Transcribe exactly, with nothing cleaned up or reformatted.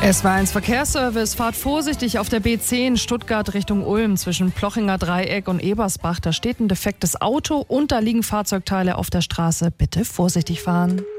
Es war ein Verkehrsservice. Fahrt vorsichtig auf der B zehn Stuttgart Richtung Ulm zwischen Plochinger Dreieck und Ebersbach. Da steht ein defektes Auto und da liegen Fahrzeugteile auf der Straße. Bitte vorsichtig fahren.